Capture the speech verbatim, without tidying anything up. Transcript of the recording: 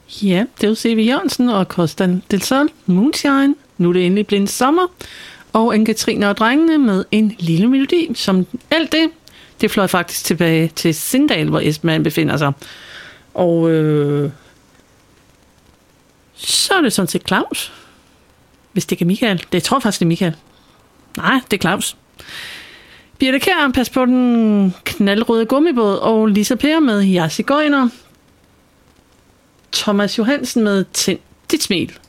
Ja, det er jo C V Jørgensen og Costa del Sol, Moonshine. Nu er det endelig blevet sommer. Og Anne-Katrine og drengene med en lille melodi, som alt det, det fløj faktisk tilbage til Sindal, hvor Esben befinder sig. Og øh, så er det sådan set Claus. Hvis det ikke er Michael. Det tror jeg faktisk, det er Michael. Nej, det er Claus. Birte Kjær, pas på den knaldrøde gummibåd, og Lisa Per med Jassi Gøjner. Thomas Johansen med Tænd dit smil.